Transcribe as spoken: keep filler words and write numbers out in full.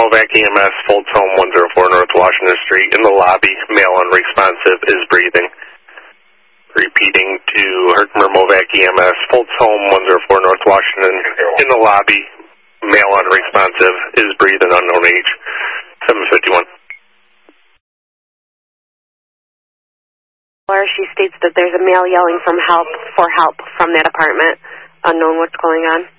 Movac E M S, Folds Home, one oh four North Washington Street. In the lobby, male unresponsive, is breathing. Repeating to Herkimer Movac E M S, Folds Home, one oh four North Washington. In the lobby, male unresponsive, is breathing, unknown age. seven fifty-one. She states that there's a male yelling from help for help from that apartment. Unknown what's going on.